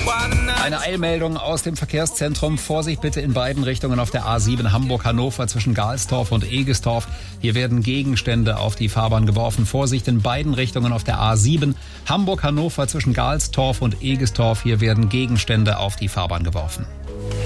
Eine Eilmeldung aus dem Verkehrszentrum. Vorsicht bitte in beiden Richtungen auf der A7 Hamburg-Hannover zwischen Galstorf und Egestorf. Hier werden Gegenstände auf die Fahrbahn geworfen. Vorsicht in beiden Richtungen auf der A7 Hamburg-Hannover zwischen Galstorf und Egestorf. Hier werden Gegenstände auf die Fahrbahn geworfen.